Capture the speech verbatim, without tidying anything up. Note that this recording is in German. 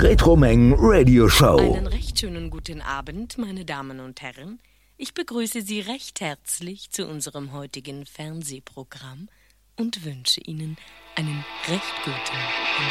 Retromeng Radio Show. Einen recht schönen guten Abend, meine Damen und Herren. Ich begrüße Sie recht herzlich zu unserem heutigen Fernsehprogramm und wünsche Ihnen einen recht guten Empfang.